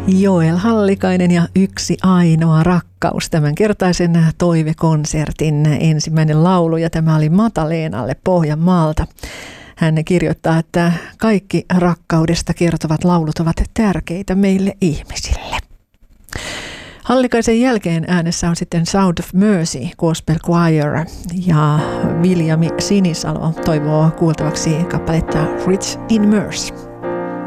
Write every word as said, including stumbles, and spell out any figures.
Joel Hallikainen ja Yksi ainoa rakkaus, tämänkertaisen toivekonsertin ensimmäinen laulu, ja tämä oli Mata-Leenalle Pohjanmaalta. Hän kirjoittaa, että kaikki rakkaudesta kertovat laulut ovat tärkeitä meille ihmisille. Hallikaisen jälkeen äänessä on sitten Sound of Mercy Gospel Choir, ja Viljami Sinisalo toivoo kuultavaksi kappaletta Rich in Mercy.